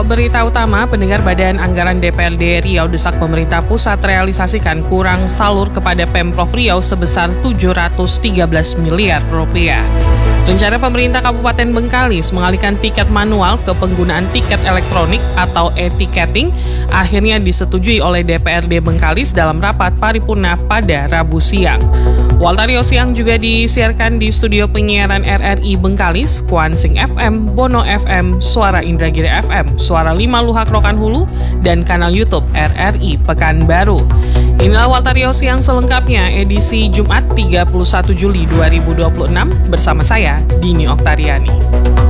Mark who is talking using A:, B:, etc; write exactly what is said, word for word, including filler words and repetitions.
A: Berita utama, pendengar Badan Anggaran D P R D Riau desak pemerintah pusat realisasikan kurang salur kepada Pemprov Riau sebesar tujuh ratus tiga belas miliar rupiah. Rencana pemerintah Kabupaten Bengkalis mengalihkan tiket manual ke penggunaan tiket elektronik atau e-ticketing akhirnya disetujui oleh D P R D Bengkalis dalam rapat paripurna pada Rabu siang. Waltario Siang juga disiarkan di studio penyiaran R R I Bengkalis, Kuansing F M, Bono F M, Suara Indragiri F M, Suara lima Luhak Rokan Hulu, dan kanal YouTube R R I Pekanbaru. Inilah Waltario Siang selengkapnya edisi Jumat tiga puluh satu Juli dua ribu dua puluh enam bersama saya, Dini Oktariani.